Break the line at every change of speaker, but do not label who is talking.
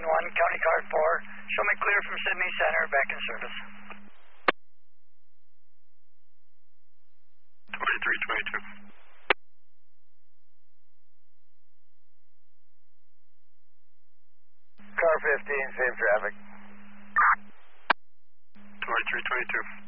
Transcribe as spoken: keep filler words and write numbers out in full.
one one, County Card four. Show me clear from Sydney Center, back in service.
twenty-three twenty-two.
Car fifteen, same traffic.
twenty-three twenty-two.